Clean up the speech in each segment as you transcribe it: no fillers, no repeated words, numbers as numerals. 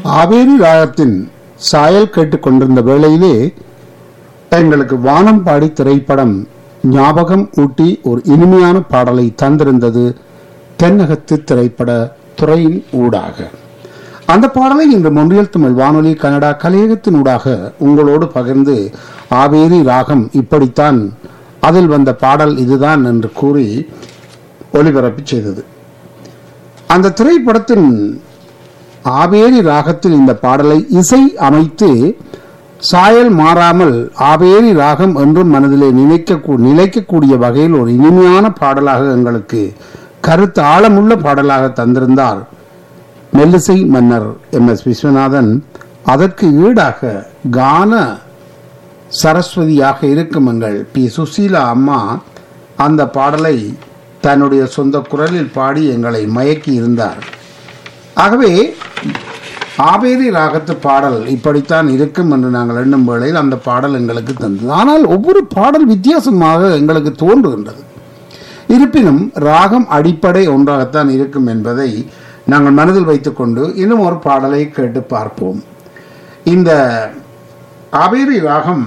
ஆவேரி ராகத்தின் சாயல் கேட்டுக்கொண்டிருந்த வேளையிலே எங்களுக்கு வானம் பாடி திரைப்படம் ஞாபகம் ஊட்டி ஒரு இனிமையான பாடலை தந்திருந்தது தென்னகத்து திரைப்பட துறையின் ஊடாக. அந்த பாடலை இன்று மொன்றியல் தமிழ் வானொலி கனடா கலையகத்தின் ஊடாக உங்களோடு பகிர்ந்து ஆவேரி ராகம் இப்படித்தான், அதில் வந்த பாடல் இதுதான் என்று கூறி ஒளிபரப்பு செய்தது. அந்த திரைப்படத்தின் ஆவேரி ராகத்தில் இந்த பாடலை இசை அமைத்து சாயல் மாறாமல் ஆவேரி ராகம் என்றும் மனதிலே நிலைக்கக்கூடிய வகையில் ஒரு இனிமையான பாடலாக எங்களுக்கு கருத்து ஆழமுள்ள பாடலாக தந்திருந்தார் மெல்லிசை மன்னர் MS விஸ்வநாதன். அதற்கு ஈடாக கான சரஸ்வதியாக இருக்கும் எங்கள் P. சுசீலா அம்மா அந்த பாடலை தன்னுடைய சொந்த குரலில் பாடி எங்களை மயக்கி இருந்தார். ஆகவே ஆவேரி ராகத்து பாடல் இப்படித்தான் இருக்கும் என்று நாங்கள் எண்ணும் வேளையில் அந்த பாடல் எங்களுக்கு தந்தது. ஆனால் ஒவ்வொரு பாடல் வித்தியாசமாக எங்களுக்கு தோன்றுகின்றது. இருப்பினும் ராகம் அடிப்படை ஒன்றாகத்தான் இருக்கும் என்பதை நாங்கள் மனதில் வைத்துக்கொண்டு இன்னும் ஒரு பாடலை கேட்டு பார்ப்போம். இந்த ஆவேரி ராகம்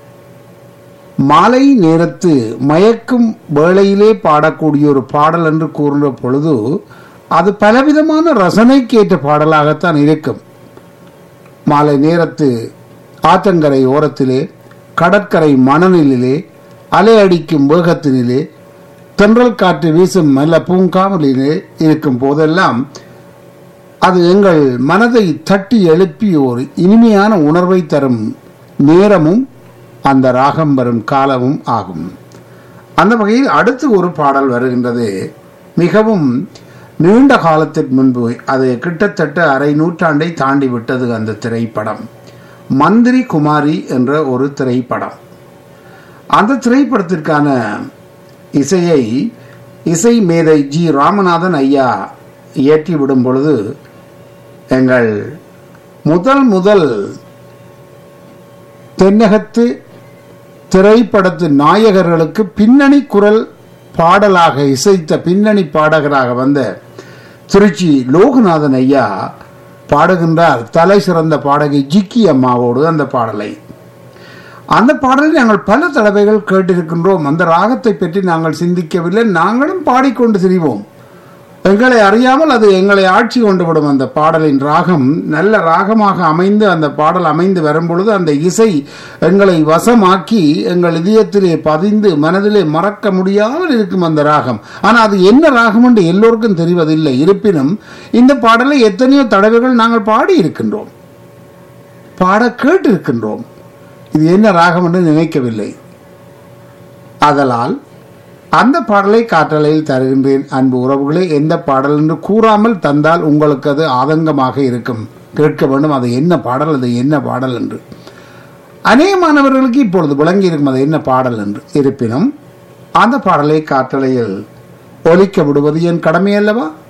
மாலை நேரத்து மயக்கும் வேளையிலே பாடக்கூடிய ஒரு பாடல் என்று கூறுகிற பொழுது அது பலவிதமான ரசனைக்கேற்ற பாடலாகத்தான் இருக்கும். மாலை நேரத்து ஆற்றங்கரை ஓரத்திலே, கடற்கரை மணலிலே, அலை அடிக்கும் வேகத்தினிலே, தென்றல் காற்று வீசும் நல்ல பூங்காவலிலே இருக்கும் போதெல்லாம் அது எங்கள் மனதை தட்டி எழுப்பி ஒரு இனிமையான உணர்வை தரும் நேரமும் அந்த ராகம் வரும் காலமும் ஆகும். அந்த வகையில் அடுத்து ஒரு பாடல் வருகின்றது. மிகவும் நீண்ட காலத்திற்கு முன்பு, அது கிட்டத்தட்ட அரை நூற்றாண்டை தாண்டி விட்டது அந்த திரைப்படம். மந்திரி குமாரி என்ற ஒரு திரைப்படம். அந்த திரைப்படத்திற்கான இசையை இசை மேதை G. ராமநாதன் ஐயா இயற்றி விடும் பொழுது எங்கள் முதல் தென்னகத்து திரைப்படத்து நாயகர்களுக்கு பின்னணி குரல் பாடலாக இசைத்த பின்னணி பாடகராக வந்த திருச்சி லோகநாதன் ஐயா பாடுகின்றார் தலை சிறந்த பாடகி ஜிக்கி அம்மாவோடு அந்த பாடலை. அந்த பாடலை நாங்கள் பல தடவைகள் கேட்டிருக்கின்றோம். அந்த ராகத்தை பற்றி நாங்கள் சிந்திக்கவில்லை, நாங்களும் பாடிக்கொண்டு திரிவோம். எங்களை அறியாமல் அது எங்களை ஆட்சி கொண்டு விடும். அந்த பாடலின் ராகம் நல்ல ராகமாக அமைந்து அந்த பாடல் அமைந்து வரும்பொழுது அந்த இசை எங்களை வசமாக்கி எங்கள் இதயத்திலே பதிந்து மனதிலே மறக்க முடியாமல் இருக்கும் அந்த ராகம். ஆனால் அது என்ன ராகம் என்று எல்லோருக்கும் தெரிவதில்லை. இருப்பினும் இந்த பாடலை எத்தனையோ தடவைகள் நாங்கள் பாடி இருக்கின்றோம், பாட கேட்டிருக்கின்றோம். இது என்ன ராகம் என்று நினைக்கவில்லை. ஆதலால் அந்த பாடலை காற்றலையில் தருகின்றேன். அன்பு உறவுகளே, எந்த பாடல் என்று கூறாமல் தந்தால் உங்களுக்கு அது ஆதங்கமாக இருக்கும். கேட்க வேண்டும், அது என்ன பாடல், அது என்ன பாடல் என்று. அநேகமானவர்களுக்கு இப்பொழுது விளங்கி இருக்கும் அது என்ன பாடல் என்று. இருப்பினும் அந்த பாடலை காற்றலையில் ஒலிக்க விடுவது என் கடமை அல்லவா?